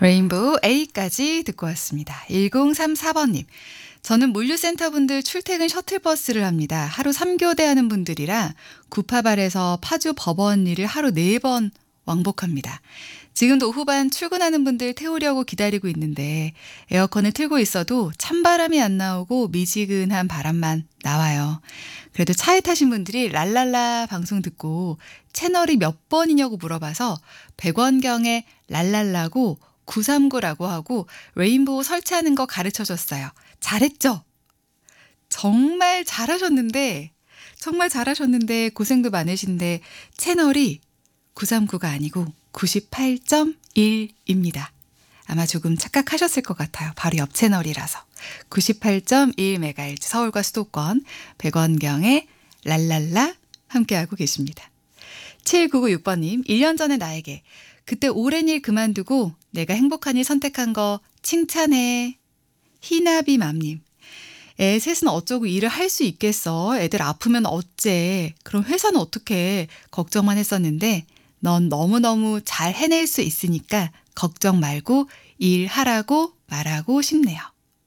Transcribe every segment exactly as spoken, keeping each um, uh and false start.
레인보우 A까지 듣고 왔습니다. 일공삼사 번님. 저는 물류센터분들 출퇴근 셔틀버스를 합니다. 하루 삼 교대 하는 분들이라 구파발에서 파주 법원리를 하루 네 번 왕복합니다. 지금도 오후반 출근하는 분들 태우려고 기다리고 있는데 에어컨을 틀고 있어도 찬바람이 안 나오고 미지근한 바람만 나와요. 그래도 차에 타신 분들이 랄랄라 방송 듣고 채널이 몇 번이냐고 물어봐서 백원경의 랄랄라고 구삼구라고 하고 레인보우 설치하는 거 가르쳐줬어요. 잘했죠? 정말 잘하셨는데 정말 잘하셨는데 고생도 많으신데 채널이 구삼구가 아니고 구십팔 점 일입니다. 아마 조금 착각하셨을 것 같아요. 바로 옆 채널이라서. 구십팔 점 일 메가헤르츠 서울과 수도권 백원경의 랄랄라 함께하고 계십니다. 칠구구육 번님. 일 년 전에 나에게 그때 오랜 일 그만두고 내가 행복한 일 선택한 거 칭찬해. 희나비 맘님. 애 셋은 어쩌고 일을 할 수 있겠어. 애들 아프면 어째. 그럼 회사는 어떡해. 걱정만 했었는데 넌 너무너무 잘 해낼 수 있으니까 걱정 말고 일하라고 말하고 싶네요.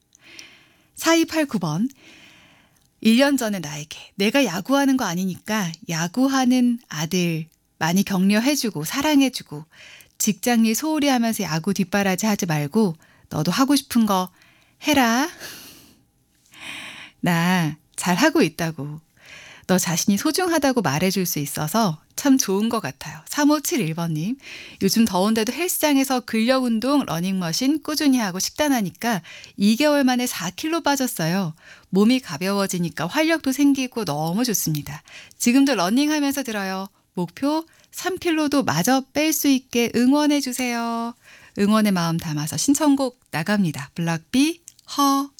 사이팔구 번. 일 년 전에 나에게 내가 야구하는 거 아니니까 야구하는 아들 많이 격려해주고 사랑해주고 직장일 소홀히 하면서 야구 뒷바라지 하지 말고 너도 하고 싶은 거 해라. 나 잘하고 있다고. 너 자신이 소중하다고 말해줄 수 있어서 참 좋은 것 같아요. 삼오칠일 번님. 요즘 더운데도 헬스장에서 근력운동 러닝머신 꾸준히 하고 식단하니까 이 개월 만에 사 킬로그램 빠졌어요. 몸이 가벼워지니까 활력도 생기고 너무 좋습니다. 지금도 러닝하면서 들어요. 목표 삼 킬로그램도 마저 뺄 수 있게 응원해 주세요. 응원의 마음 담아서 신청곡 나갑니다. 블락비 허